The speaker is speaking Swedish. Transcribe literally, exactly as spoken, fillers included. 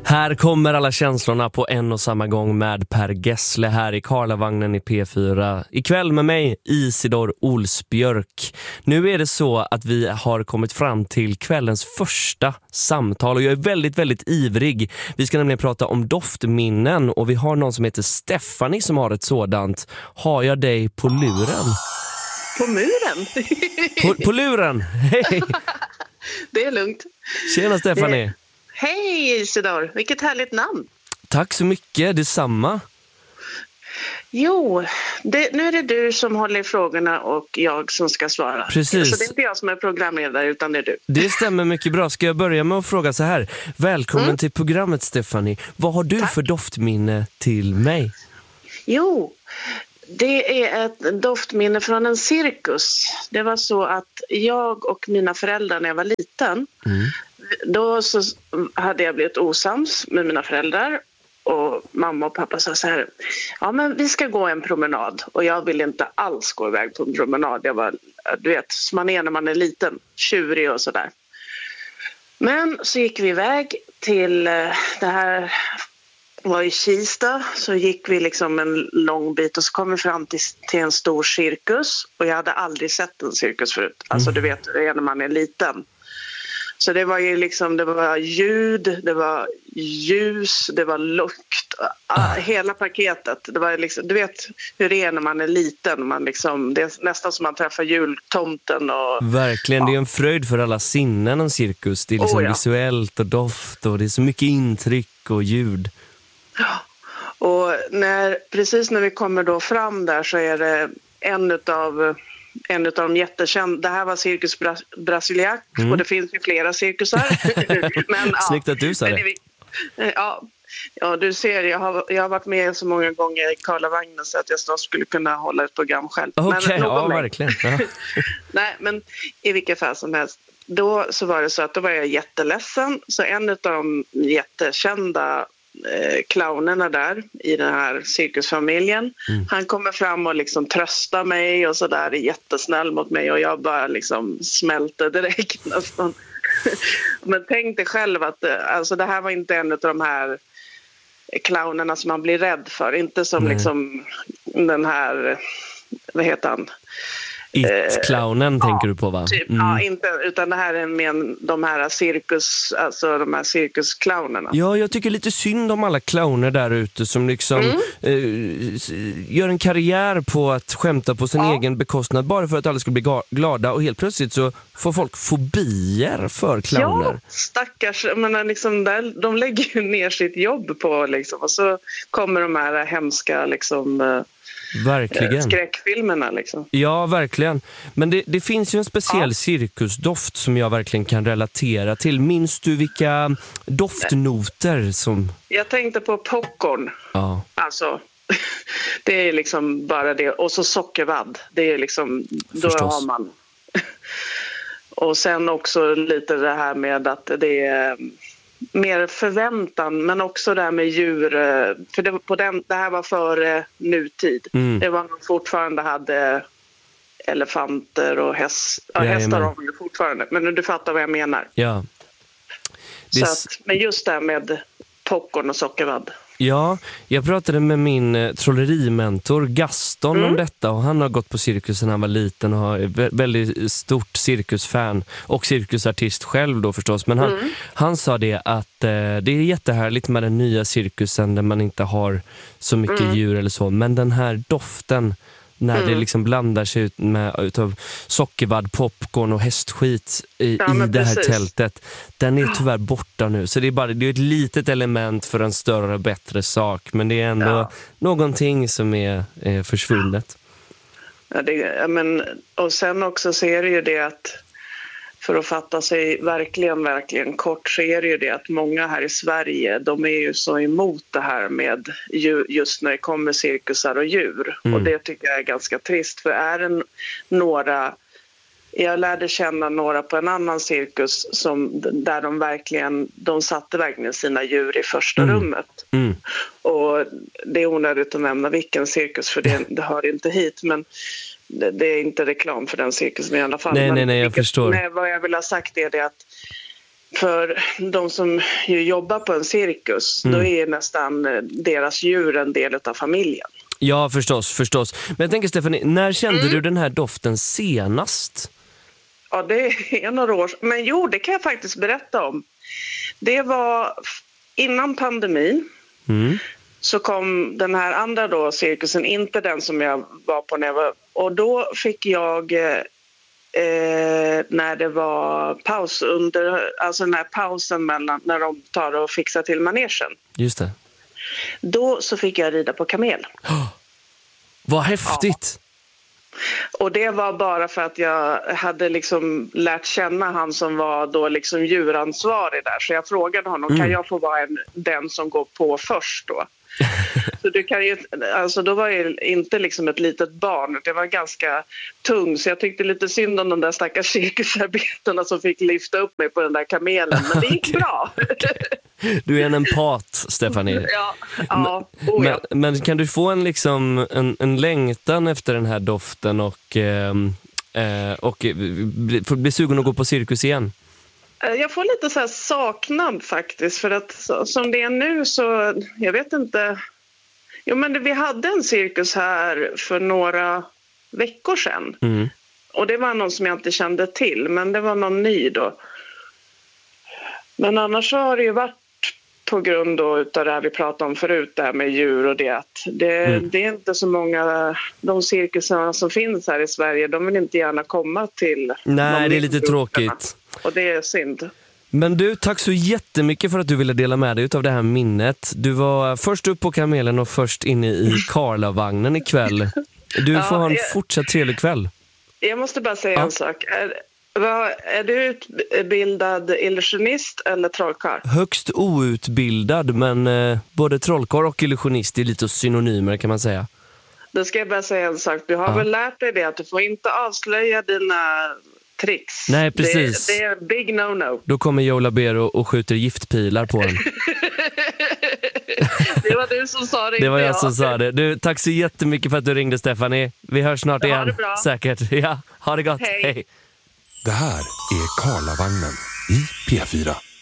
Här kommer alla känslorna på en och samma gång med Per Gessle här i Karlavagnen i P fyra. Ikväll med mig, Isidor Olsbjörk. Nu är det så att vi har kommit fram till kvällens första samtal och jag är väldigt, väldigt ivrig. Vi ska nämligen prata om doftminnen och vi har någon som heter Stephanie som har ett sådant. Har jag dig på luren? På muren? På, på luren, hej! Det är lugnt. Tjena Stephanie. Hej Isidor, vilket härligt namn. Tack så mycket, detsamma. Jo, det, nu är det du som håller i frågorna och jag som ska svara. Precis. Så det är inte jag som är programledare utan det är du. Det stämmer mycket bra. Ska jag börja med att fråga så här. Välkommen mm. till programmet Stephanie. Vad har du Tack. för doftminne till mig? Jo, det är ett doftminne från en cirkus. Det var så att jag och mina föräldrar när jag var liten, mm. då så hade jag blivit osams med mina föräldrar. Och mamma och pappa sa så här, ja men vi ska gå en promenad. Och jag ville inte alls gå iväg på en promenad. Jag var, du vet, som man är när man är liten, tjurig och sådär. Men så gick vi iväg till det här, var i Kista. Så gick vi liksom en lång bit och så kom vi fram till, till en stor cirkus. Och jag hade aldrig sett en cirkus förut. Alltså du vet, det är när man är liten. Så det var ju liksom, det var ljud, det var ljus, det var lukt, ah, hela paketet. Det var liksom, du vet hur det är när man är liten, man liksom, det är nästan som man träffar jultomten. Och, verkligen, ja. Det är en fröjd för alla sinnen en cirkus. Det är liksom oh, ja. visuellt och doft och det är så mycket intryck och ljud. Ja, och när, precis när vi kommer då fram där så är det en utav... En av de jättekända, det här var Cirkus Bra- Brasiliac mm. och det finns ju flera cirkusar. Men, ja, snyggt att du sa det. Ja, ja, du ser, jag har, jag har varit med så många gånger i Karlavagnen så att jag snart skulle kunna hålla ett program själv. Okej, okay, ja mig. verkligen. Ja. Nej, men i vilket fall som helst. Då så var det så att då var jag jätteledsen. Så en av de jättekända Eh, clownerna där i den här cirkusfamiljen. Mm. Han kommer fram och liksom tröstar mig och sådär, är jättesnäll mot mig och jag bara liksom smälter direkt nästan. Men tänk dig själv att alltså, det här var inte en av de här clownerna som man blir rädd för. Inte som mm. liksom den här, vad heter han? It-clownen eh, tänker ja, du på va? Typ, mm. Ja, inte, utan det här är med de här cirkus, alltså de här cirkusclownerna. Ja, jag tycker lite synd om alla clowner där ute som liksom mm. eh, gör en karriär på att skämta på sin ja. egen bekostnad bara för att alla ska bli ga- glada och helt plötsligt så får folk fobier för clowner. Ja, stackars, men liksom där, de lägger ju ner sitt jobb på liksom, och så kommer de här hemska liksom verkligen. skräckfilmerna liksom. Ja, verkligen. Men det, det finns ju en speciell ja. cirkusdoft som jag verkligen kan relatera till. Minns du vilka doftnoter som... Jag tänkte på popcorn. Ja. Alltså, det är liksom bara det. Och så sockervadd. Det är liksom, då Förstås. har man... Och sen också lite det här med att det är... mer förväntan, men också det här med djur, för det, på den, det här var före nutid. Mm. Det var man fortfarande hade elefanter och häst, ja, hästar har man ju fortfarande, men du fattar vad jag menar. Ja. Så att, men just det här med popcorn och sockervadd. Ja, jag pratade med min eh, trollerimentor Gaston mm. om detta och han har gått på cirkus när han var liten och har vä- väldigt stort cirkusfan och cirkusartist själv då förstås. Men han, mm. han sa det att eh, det är jättehärligt med den nya cirkusen där man inte har så mycket mm. djur eller så. Men den här doften när mm. det liksom blandar sig ut med utav sockervadd, popcorn och hästskit i, ja, i det här precis. tältet. Den är tyvärr borta nu. Så det är bara det är ett litet element för en större och bättre sak. Men det är ändå ja. någonting som är, är försvunnet. Ja, det, men, och sen också så är det ju det att för att fatta sig verkligen, verkligen kort så är det ju det att många här i Sverige, de är ju så emot det här med just när det kommer cirkusar och djur. Mm. Och det tycker jag är ganska trist, för är det några... Jag lärde känna några på en annan cirkus som, där de verkligen de satte verkligen sina djur i första mm. rummet. Mm. Och det är onödigt att nämna vilken cirkus, för det, det hör inte hit, men det, det är inte reklam för den cirkusen i alla fall. Nej, men nej, nej, jag vilket, förstår. Nej, vad jag vill ha sagt är det att För de som ju jobbar på en cirkus, mm. då är nästan deras djur en del av familjen. Ja, förstås, förstås. Men jag tänker, Stephanie, när kände mm. du den här doften senast? Ja, det är några år. Men jo, det kan jag faktiskt berätta om. Det var innan pandemin. Mm. Så kom den här andra då, cirkusen, inte den som jag var på när jag var. Och då fick jag, eh, när det var paus under, alltså den här pausen mellan, när de tar och fixar till manegen. Just det. Då så fick jag rida på kamel. Oh, vad häftigt! Ja. Och det var bara för att jag hade liksom lärt känna han som var då liksom djuransvarig där. Så jag frågade honom, mm. kan jag få vara en, den som går på först då? Så du kan ju, alltså då var jag inte liksom ett litet barn, det var ganska tung, så jag tyckte lite synd om de där stackars cirkusarbetarna som fick lyfta upp mig på den där kamelen, men det gick bra. Du är en empat, Stephanie. Ja, ja. Oh, men, ja. men kan du få en, liksom, en, en längtan efter den här doften och, eh, och bli, bli sugen att gå på cirkus igen? Jag får lite så här saknad faktiskt, för att så, som det är nu så, jag vet inte. Jo, men det, vi hade en cirkus här för några veckor sedan. Mm. Och det var någon som jag inte kände till, men det var någon ny då. Men annars så har det ju varit på grund då utav det här vi pratade om förut, där med djur och det att det, mm. det är inte så många, de cirkusarna som finns här i Sverige, de vill inte gärna komma till. Nej, det är lite tråkigt. Och det är synd. Men du, tack så jättemycket för att du ville dela med dig av det här minnet. Du var först upp på kamelen och först inne i Karlavagnen ikväll. Du ja, får ha en jag, fortsatt trevlig kväll. Jag måste bara säga ja. en sak. Är, vad, är du utbildad illusionist eller trollkarl? Högst outbildad, men eh, både trollkarl och illusionist är lite synonymer, kan man säga. Då ska jag bara säga en sak. Du har ja. väl lärt dig det att du får inte avslöja dina tricks. Nej, precis. Det, det är big no-no. Då kommer Joe Labero och skjuter giftpilar på den. Det var du som sa det. Det var jag, jag som sa det. Du, tack så jättemycket för att du ringde, Stephanie. Vi hörs snart igen. Ha det bra. Säkert. Ja, ha det gott. Hej. Hej. Det här är Karlavagnen i P fyra.